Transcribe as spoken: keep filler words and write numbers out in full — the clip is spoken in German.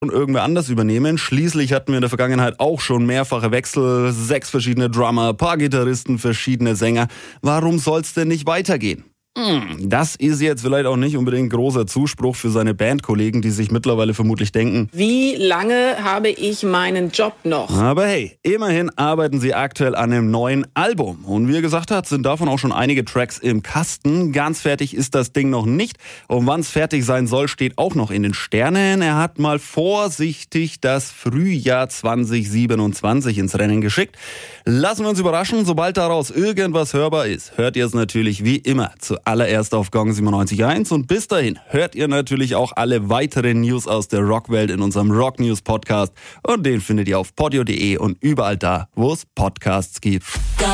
und irgendwer anders übernehmen. Schließlich hatten wir in der Vergangenheit auch schon mehrfache Wechsel, sechs verschiedene Drummer, paar Gitarristen, verschiedene Sänger. Warum soll's denn nicht weitergehen? Hm, das ist jetzt vielleicht auch nicht unbedingt großer Zuspruch für seine Bandkollegen, die sich mittlerweile vermutlich denken: Wie lange habe ich meinen Job noch? Aber hey, immerhin arbeiten sie aktuell an einem neuen Album. Und wie er gesagt hat, sind davon auch schon einige Tracks im Kasten. Ganz fertig ist das Ding noch nicht. Und wann es fertig sein soll, steht auch noch in den Sternen. Er hat mal vorsichtig das Frühjahr zwanzig siebenundzwanzig ins Rennen geschickt. Lassen wir uns überraschen, sobald daraus irgendwas hörbar ist, hört ihr es natürlich wie immer zuallererst auf Gong siebenundneunzig Komma eins. Und bis dahin hört ihr natürlich auch alle weiteren News aus der Rockwelt in unserem Rock News Podcast. Und den findet ihr auf podio punkt de und überall da, wo es Podcasts gibt.